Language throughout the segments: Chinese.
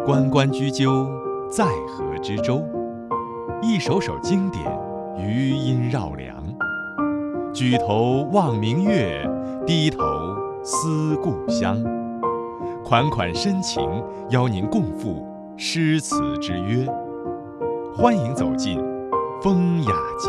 关关雎鸠，在河之洲。一首首经典，余音绕梁。举头望明月，低头思故乡。款款深情，邀您共赴诗词之约。欢迎走进风雅集。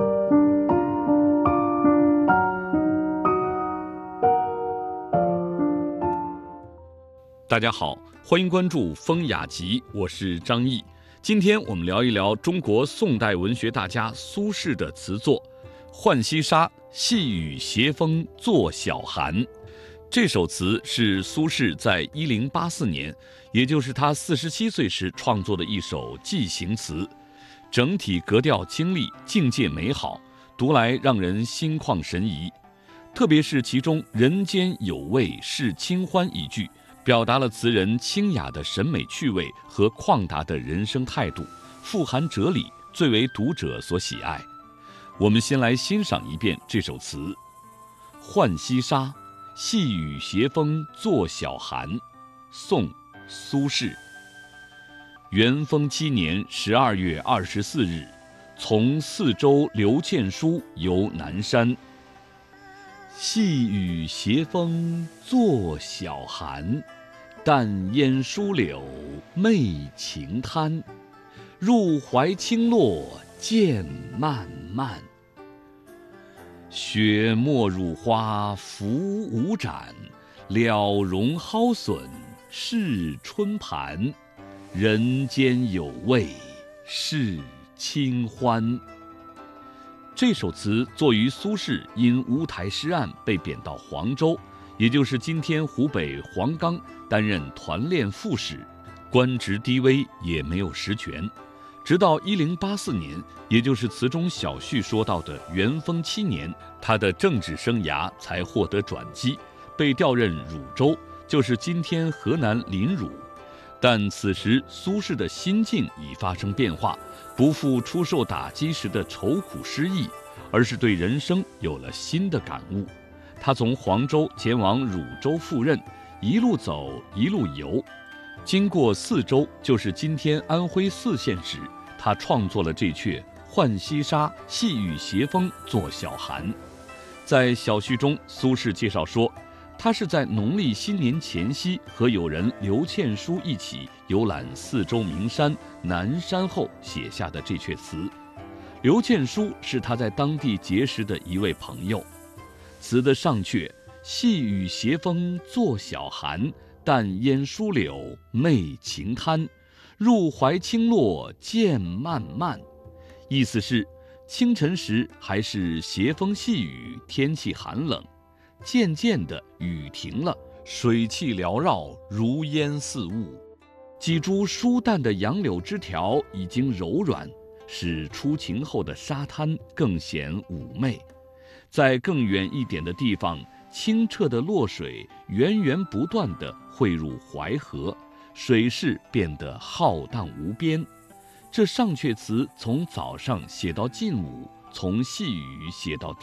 大家好，欢迎关注风雅集，我是张毅。今天我们聊一聊中国宋代文学大家苏轼的词作《浣溪沙·细雨斜风作晓寒》。这首词是苏轼在1084年，也就是他47岁时创作的一首寄行词，整体格调清丽，境界美好，读来让人心旷神怡。特别是其中“人间有味是清欢”一句，表达了词人清雅的审美趣味和旷达的人生态度，富含哲理，最为读者所喜爱。我们先来欣赏一遍这首词《浣溪沙·细雨斜风作晓寒》，宋·苏轼。元丰7年12月24日，从四州刘倩书游南山。细雨斜风作晓寒，淡烟疏柳媚晴滩。入怀清洛渐漫漫，雪没入花浮无展。了容蒿笋是春盘，人间有味是清欢。这首词作于苏轼因乌台诗案被贬到黄州，也就是今天湖北黄冈，担任团练副使，官职低微，也没有实权。直到1084年，也就是词中小序说到的元丰7年，他的政治生涯才获得转机，被调任汝州，就是今天河南临汝。但此时苏轼的心境已发生变化，不复初受打击时的愁苦失意，而是对人生有了新的感悟。他从黄州前往汝州赴任，一路走一路游，经过四州，就是今天安徽泗县时，他创作了这阙《浣溪沙·细雨斜风作晓寒》。在小序中，苏轼介绍说，他是在农历新年前夕和友人刘倩书一起游览四州名山南山后写下的这阙词。刘倩书是他在当地结识的一位朋友。词的上阙“细雨斜风作晓寒，淡烟疏柳媚晴滩。入怀清洛渐漫漫”，意思是清晨时还是斜风细雨，天气寒冷，渐渐的雨停了，水汽缭绕，如烟似雾。几株疏淡的杨柳枝条已经柔软，使出晴后的沙滩更显妩媚。在更远一点的地方，清澈的洛水源源不断地汇入淮河，水势变得浩荡无边。这上阙词从早上写到近午，从细雨写到